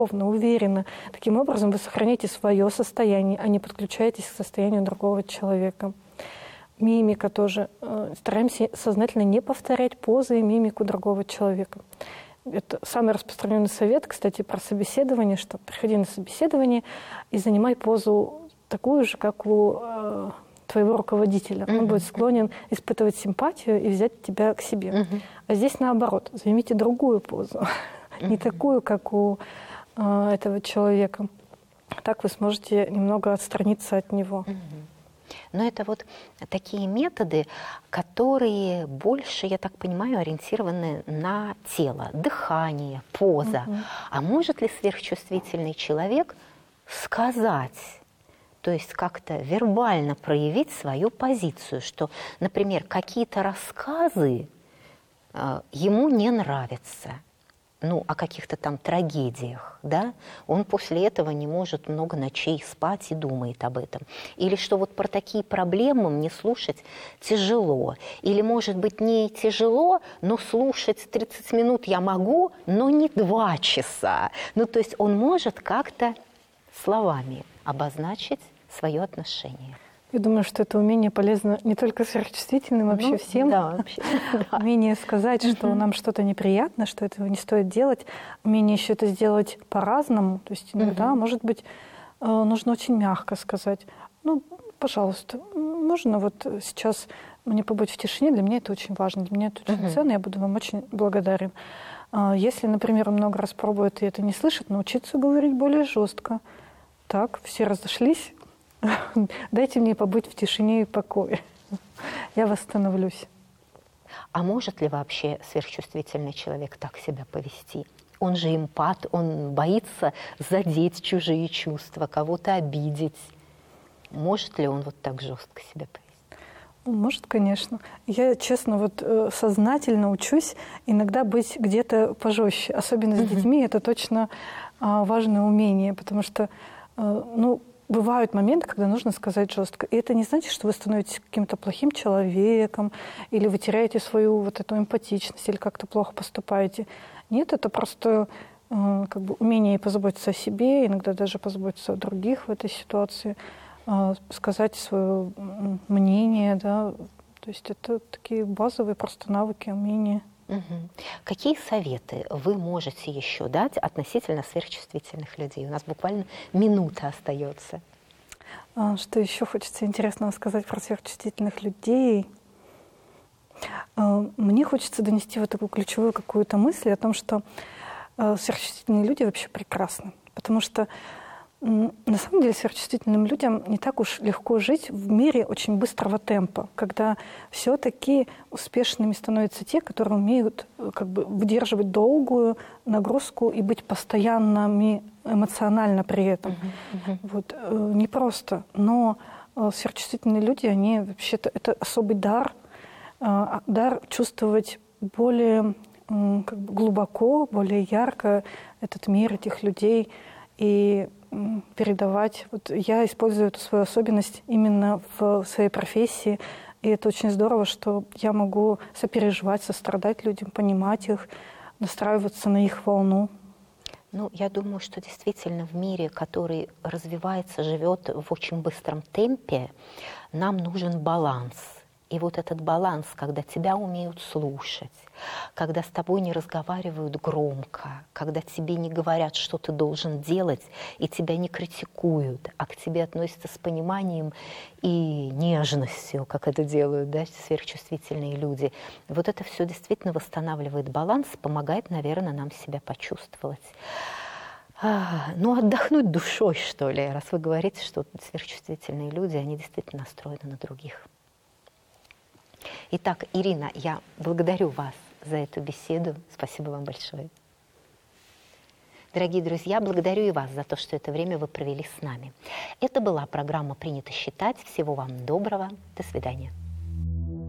уверенно. Таким образом вы сохраняете свое состояние, а не подключаетесь к состоянию другого человека. Мимика тоже. Стараемся сознательно не повторять позы и мимику другого человека. Это самый распространенный совет, кстати, про собеседование, что приходи на собеседование и занимай позу такую же, как у твоего руководителя. Он будет склонен испытывать симпатию и взять тебя к себе. А здесь наоборот. Займите другую позу. Не такую, как у этого человека. Так вы сможете немного отстраниться от него. Но это вот такие методы, которые больше, я так понимаю, ориентированы на тело, дыхание, поза. А может ли сверхчувствительный человек сказать, то есть как-то вербально проявить свою позицию, что, например, какие-то рассказы ему не нравятся, ну, о каких-то там трагедиях, да, он после этого не может много ночей спать и думает об этом. Или что вот про такие проблемы мне слушать тяжело. Или, может быть, не тяжело, но слушать 30 минут я могу, но не 2 часа. Ну, то есть он может как-то словами обозначить свое отношение. Я думаю, что это умение полезно не только сверхчувствительным, вообще всем. Да, вообще. Умение сказать, что нам что-то неприятно, что этого не стоит делать. Умение еще это сделать по-разному. То есть иногда, может быть, нужно очень мягко сказать. Ну, пожалуйста, можно вот сейчас мне побыть в тишине, для меня это очень важно, для меня это очень ценно, я буду вам очень благодарен. Если, например, он много раз пробует и это не слышит, научиться говорить более жестко. Так, все разошлись. Дайте мне побыть в тишине и покое. Я восстановлюсь. А может ли вообще сверхчувствительный человек так себя повести? Он же эмпат, он боится задеть чужие чувства, кого-то обидеть. Может ли он вот так жестко себя повести? Может, конечно. Я, честно, вот сознательно учусь иногда быть где-то пожестче. Особенно с детьми это точно важное умение, потому что, ну, бывают моменты, когда нужно сказать жестко. И это не значит, что вы становитесь каким-то плохим человеком, или вы теряете свою вот эту эмпатичность, или как-то плохо поступаете. Нет, это просто как бы умение позаботиться о себе, иногда даже позаботиться о других в этой ситуации, сказать свое мнение, да. То есть это такие базовые просто навыки, умения. Какие советы вы можете еще дать относительно сверхчувствительных людей? У нас буквально минута остается. Что еще хочется интересного сказать про сверхчувствительных людей? Мне хочется донести вот такую ключевую какую-то мысль о том, что сверхчувствительные люди вообще прекрасны. Потому что на самом деле сверхчувствительным людям не так уж легко жить в мире очень быстрого темпа, когда все-таки успешными становятся те, которые умеют как бы выдерживать долгую нагрузку и быть постоянными эмоционально при этом. Вот, непросто. Но сверхчувствительные люди, они вообще-то это особый дар, дар чувствовать более как бы глубоко, более ярко этот мир, этих людей и передавать. Вот я использую эту свою особенность именно в своей профессии, и это очень здорово, что я могу сопереживать, сострадать людям, понимать их, настраиваться на их волну. Ну, я думаю, что действительно в мире, который развивается, живет в очень быстром темпе, нам нужен баланс. И вот этот баланс, когда тебя умеют слушать, когда с тобой не разговаривают громко, когда тебе не говорят, что ты должен делать, и тебя не критикуют, а к тебе относятся с пониманием и нежностью, как это делают, да, сверхчувствительные люди. Вот это все действительно восстанавливает баланс, помогает, наверное, нам себя почувствовать. Ну, отдохнуть душой, что ли, раз вы говорите, что сверхчувствительные люди, они действительно настроены на других. Итак, Ирина, я благодарю вас за эту беседу. Спасибо вам большое. Дорогие друзья, благодарю и вас за то, что это время вы провели с нами. Это была программа «Принято считать». Всего вам доброго. До свидания.